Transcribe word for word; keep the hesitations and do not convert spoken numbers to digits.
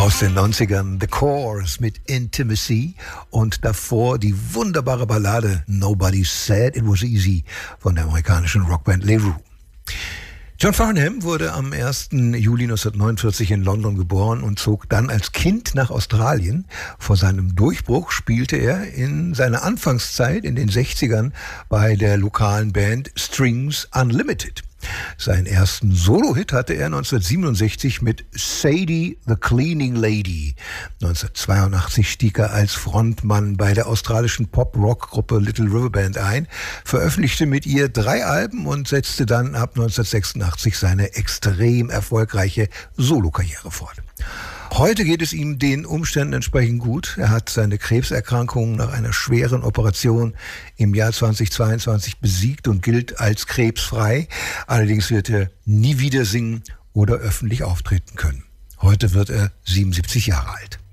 Aus den neunzigern The Corrs mit Intimacy und davor die wunderbare Ballade Nobody Said It Was Easy von der amerikanischen Rockband Le Roux. John Farnham wurde am ersten Juli neunzehnhundertneunundvierzig in London geboren und zog dann als Kind nach Australien. Vor seinem Durchbruch spielte er in seiner Anfangszeit in den sechzigern bei der lokalen Band Strings Unlimited. Seinen ersten Solo-Hit hatte er neunzehnhundertsiebenundsechzig mit Sadie the Cleaning Lady. neunzehnhundertzweiundachtzig stieg er als Frontmann bei der australischen Pop-Rock-Gruppe Little River Band ein, veröffentlichte mit ihr drei Alben und setzte dann ab neunzehnhundertsechsundachtzig seine extrem erfolgreiche Solokarriere fort. Heute geht es ihm den Umständen entsprechend gut. Er hat seine Krebserkrankung nach einer schweren Operation im Jahr zweitausendzweiundzwanzig besiegt und gilt als krebsfrei. Allerdings wird er nie wieder singen oder öffentlich auftreten können. Heute wird er siebenundsiebzig Jahre alt.